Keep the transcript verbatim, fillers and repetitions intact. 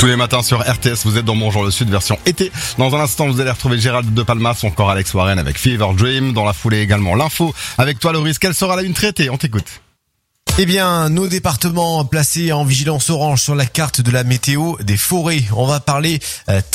Tous les matins sur R T S, vous êtes dans Bonjour le Sud version été. Dans un instant, vous allez retrouver Gérald de Palmas ou encore Alex Warren avec Fever Dream. Dans la foulée également l'info avec toi Loris. Quelle sera la une traitée? On t'écoute. Eh bien, nos départements placés en vigilance orange sur la carte de la météo des forêts. On va parler euh,